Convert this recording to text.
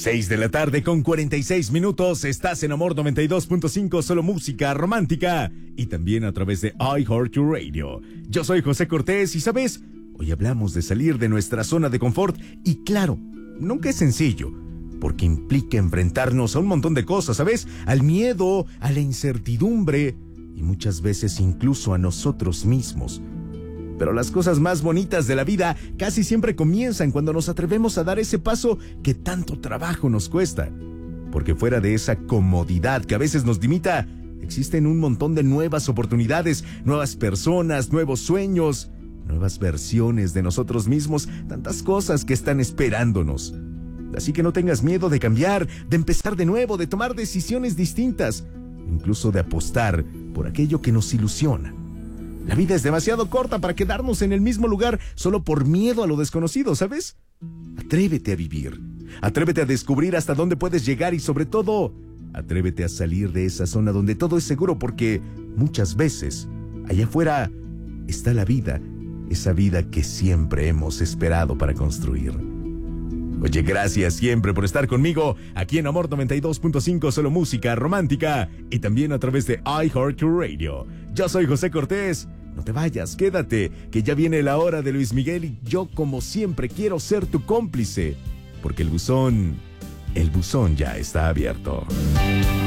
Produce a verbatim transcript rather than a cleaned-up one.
Seis de la tarde con cuarenta y seis minutos. Estás en Amor noventa y dos punto cinco, solo música romántica. Y también a través de iHeartRadio. Yo soy José Cortés y, ¿sabes? Hoy hablamos de salir de nuestra zona de confort. Y claro, nunca es sencillo, porque implica enfrentarnos a un montón de cosas, ¿sabes? Al miedo, a la incertidumbre y muchas veces incluso a nosotros mismos. Pero las cosas más bonitas de la vida casi siempre comienzan cuando nos atrevemos a dar ese paso que tanto trabajo nos cuesta. Porque fuera de esa comodidad que a veces nos limita, existen un montón de nuevas oportunidades, nuevas personas, nuevos sueños, nuevas versiones de nosotros mismos, tantas cosas que están esperándonos. Así que no tengas miedo de cambiar, de empezar de nuevo, de tomar decisiones distintas, incluso de apostar por aquello que nos ilusiona. La vida es demasiado corta para quedarnos en el mismo lugar solo por miedo a lo desconocido, ¿sabes? Atrévete a vivir, atrévete a descubrir hasta dónde puedes llegar y, sobre todo, atrévete a salir de esa zona donde todo es seguro, porque muchas veces allá afuera está la vida, esa vida que siempre hemos esperado para construir. Oye, gracias siempre por estar conmigo aquí en Amor noventa y dos punto cinco, solo música romántica, y también a través de iHeartRadio. Yo soy José Cortés. No te vayas, quédate, que ya viene la hora de Luis Miguel y yo, como siempre, quiero ser tu cómplice, porque el buzón, el buzón ya está abierto.